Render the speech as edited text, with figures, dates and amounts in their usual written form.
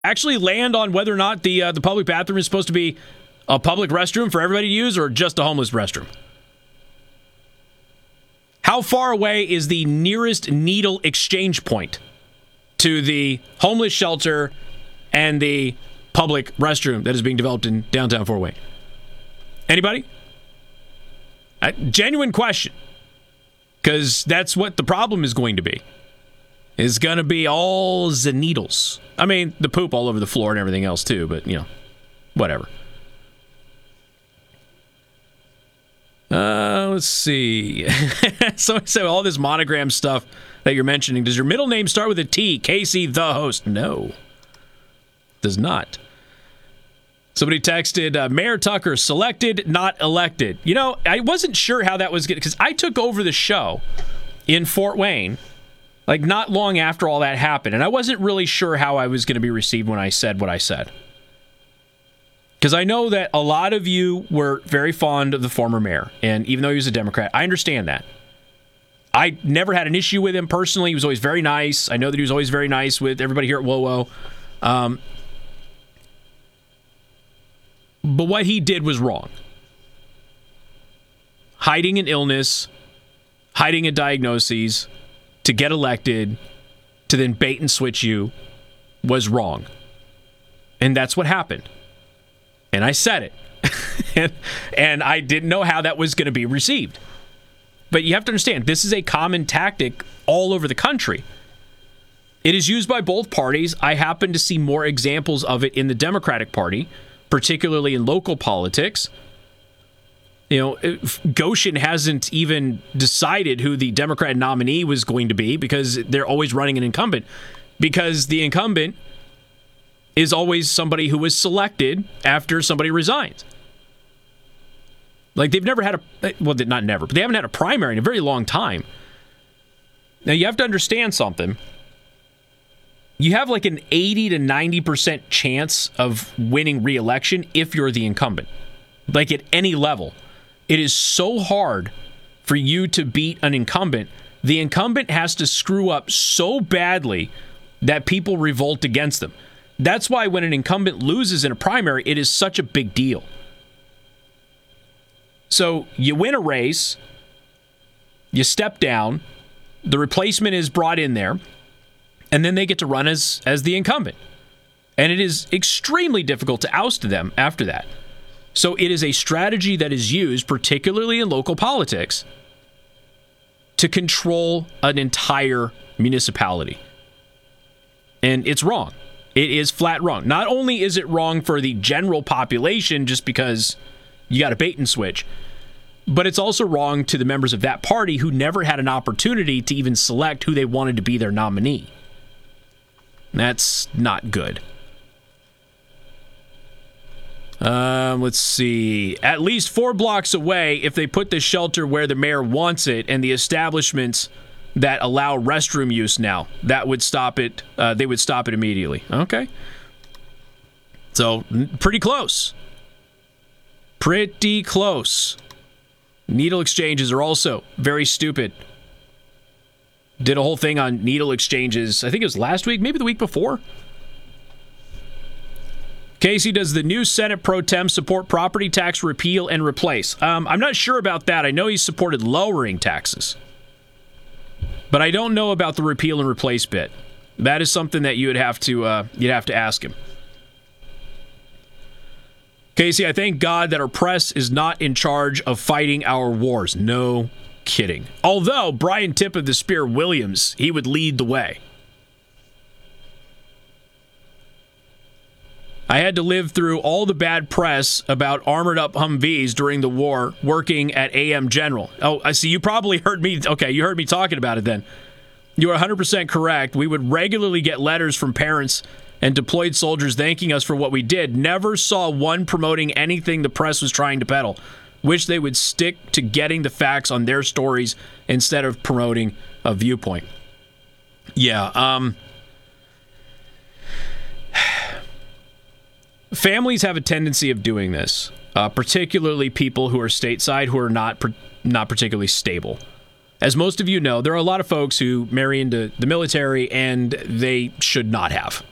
actually land on whether or not the public bathroom is supposed to be a public restroom for everybody to use or just a homeless restroom? How far away is the nearest needle exchange point to the homeless shelter and the public restroom that is being developed in downtown Fort Wayne? Anybody? Genuine question. Because that's what the problem is going to be. It's going to be all the needles. I mean, the poop all over the floor and everything else too, but, whatever. Let's see. So all this monogram stuff that you're mentioning, does your middle name start with a T? Casey, the host. No. Does not. Somebody texted, Mayor Tucker, selected, not elected. I wasn't sure how that was good, because I took over the show in Fort Wayne, like not long after all that happened, and I wasn't really sure how I was going to be received when I said what I said. Because I know that a lot of you were very fond of the former mayor, and even though he was a Democrat, I understand that. I never had an issue with him personally. He was always very nice. I know that he was always very nice with everybody here at WoWo. But what he did was wrong. Hiding an illness, hiding a diagnosis to get elected, to then bait and switch you, was wrong. And that's what happened. And I said it. and I didn't know how that was going to be received. But you have to understand, this is a common tactic all over the country. It is used by both parties. I happen to see more examples of it in the Democratic Party, particularly in local politics. Goshen hasn't even decided who the Democrat nominee was going to be because they're always running an incumbent. Because the incumbent is always somebody who was selected after somebody resigns. Like, they've never had not never, but they haven't had a primary in a very long time. Now, you have to understand something. You have like an 80 to 90% chance of winning re-election if you're the incumbent. Like, at any level. It is so hard for you to beat an incumbent. The incumbent has to screw up so badly that people revolt against them. That's why when an incumbent loses in a primary, it is such a big deal. So you win a race, you step down, the replacement is brought in there, and then they get to run as the incumbent. And it is extremely difficult to oust them after that. So it is a strategy that is used, particularly in local politics, to control an entire municipality. And it's wrong. It is flat wrong. Not only is it wrong for the general population just because you got a bait and switch, but it's also wrong to the members of that party who never had an opportunity to even select who they wanted to be their nominee. That's not good. Let's see. At least 4 blocks away, if they put the shelter where the mayor wants it and the establishments that allow restroom use now, that would stop it. They would stop it immediately. Okay. So, pretty close. Pretty close. Needle exchanges are also very stupid. Did a whole thing on needle exchanges, I think it was last week, maybe the week before. Casey, does the new Senate pro tem support property tax repeal and replace? I'm not sure about that. I know he supported lowering taxes. But I don't know about the repeal and replace bit. That is something that you'd have to ask him. Casey, I thank God that our press is not in charge of fighting our wars. No kidding. Although Brian Tip of the Spear Williams, he would lead the way. I had to live through all the bad press about armored up Humvees during the war working at AM General. Oh, I see. You probably heard me. Okay, you heard me talking about it then. You are 100% correct. We would regularly get letters from parents and deployed soldiers thanking us for what we did. Never saw one promoting anything the press was trying to peddle. Wish they would stick to getting the facts on their stories instead of promoting a viewpoint. Yeah, families have a tendency of doing this, particularly people who are stateside who are not particularly stable. As most of you know, there are a lot of folks who marry into the military, and they should not have.